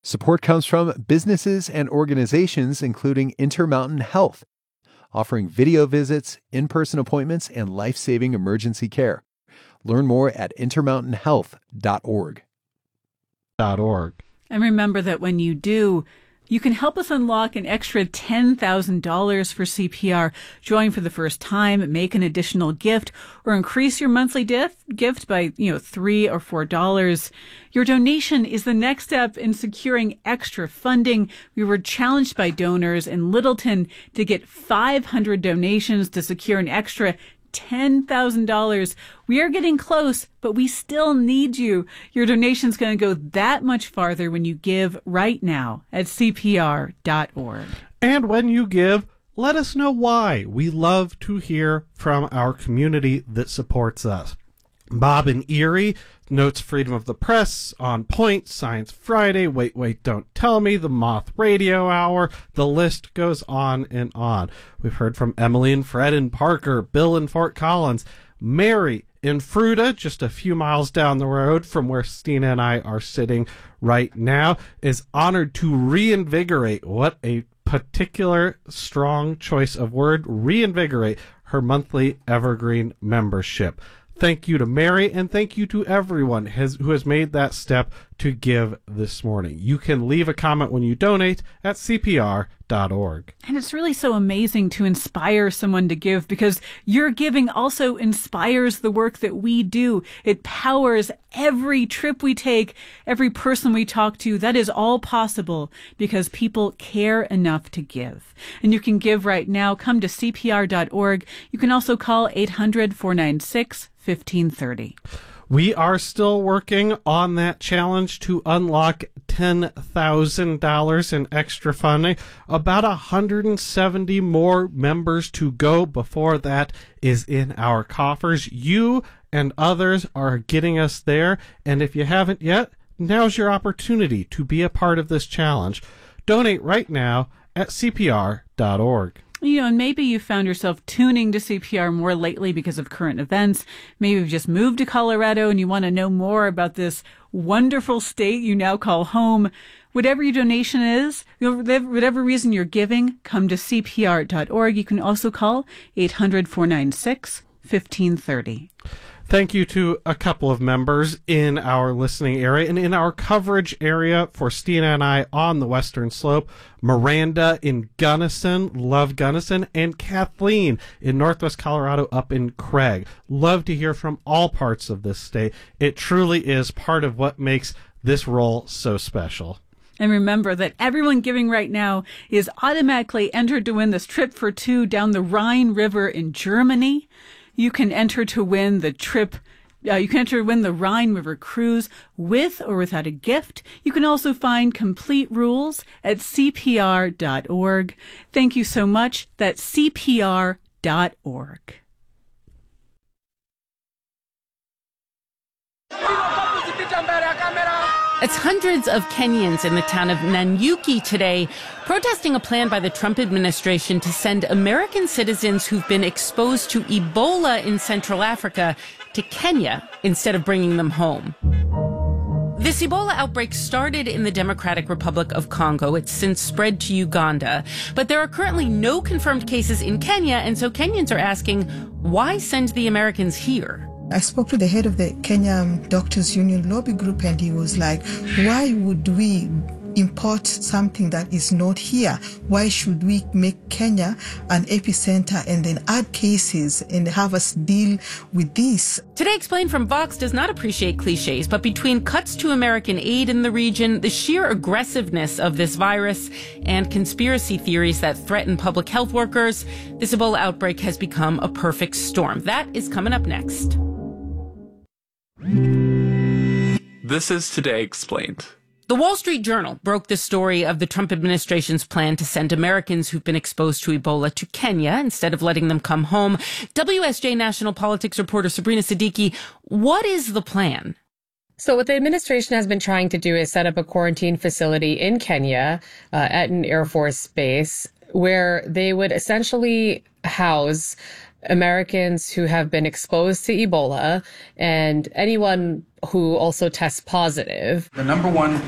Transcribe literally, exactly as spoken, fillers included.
Support comes from businesses and organizations including Intermountain Health, offering video visits, in-person appointments, and life-saving emergency care. Learn more at intermountain health dot org. .org. And remember that when you do, you can help us unlock an extra ten thousand dollars for C P R. Join for the first time, make an additional gift, or increase your monthly dif- gift by, you know, three or four dollars. Your donation is the next step in securing extra funding. We were challenged by donors in Littleton to get five hundred donations to secure an extra ten thousand dollars. We are getting close, but we still need you. Your donation's going to go that much farther when you give right now at C P R dot org. And when you give, let us know why. We love to hear from our community that supports us. Bob in Erie notes Freedom of the Press, On Point, Science Friday, Wait, Wait, Don't Tell Me, The Moth Radio Hour. The list goes on and on. We've heard from Emily and Fred and Parker, Bill in Fort Collins, Mary in Fruita, just a few miles down the road from where Stina and I are sitting right now, is honored to reinvigorate, what a particular strong choice of word, reinvigorate her monthly Evergreen membership. Thank you to Mary, and thank you to everyone has, who has made that step to give this morning. You can leave a comment when you donate at C P R dot org. And it's really so amazing to inspire someone to give, because your giving also inspires the work that we do. It powers every trip we take, every person we talk to. That is all possible because people care enough to give. And you can give right now. Come to C P R dot org. You can also call eight hundred, four nine six, fifteen thirty. We are still working on that challenge to unlock ten thousand dollars in extra funding. About one hundred seventy more members to go before that is in our coffers. You and others are getting us there. And if you haven't yet, now's your opportunity to be a part of this challenge. Donate right now at C P R dot org. You know, and maybe you found yourself tuning to C P R more lately because of current events. Maybe you've just moved to Colorado and you want to know more about this wonderful state you now call home. Whatever your donation is, whatever reason you're giving, come to C P R dot org. You can also call eight hundred, four nine six, fifteen thirty. Thank you to a couple of members in our listening area and in our coverage area for Stina and I on the Western Slope. Miranda in Gunnison, love Gunnison, and Kathleen in Northwest Colorado up in Craig. Love to hear from all parts of this state. It truly is part of what makes this role so special. And remember that everyone giving right now is automatically entered to win this trip for two down the Rhine River in Germany. You can enter to win the trip. Uh, you can enter to win the Rhine River cruise with or without a gift. You can also find complete rules at C P R dot org. Thank you so much. That's C P R dot org. It's hundreds of Kenyans in the town of Nanyuki today protesting a plan by the Trump administration to send American citizens who've been exposed to Ebola in Central Africa to Kenya instead of bringing them home. This Ebola outbreak started in the Democratic Republic of Congo. It's since spread to Uganda. But there are currently no confirmed cases in Kenya, and so Kenyans are asking, why send the Americans here? I spoke to the head of the Kenya Doctors Union lobby group, and he was like, why would we import something that is not here? Why should we make Kenya an epicenter and then add cases and have us deal with this? Today Explained from Vox does not appreciate cliches, but between cuts to American aid in the region, the sheer aggressiveness of this virus, and conspiracy theories that threaten public health workers, this Ebola outbreak has become a perfect storm. That is coming up next. This is Today Explained. The Wall Street Journal broke the story of the Trump administration's plan to send Americans who've been exposed to Ebola to Kenya instead of letting them come home. W S J national politics reporter Sabrina Siddiqui, what is the plan? So what the administration has been trying to do is set up a quarantine facility in Kenya uh, at an Air Force base where they would essentially house Americans who have been exposed to Ebola and anyone who also tests positive. The number one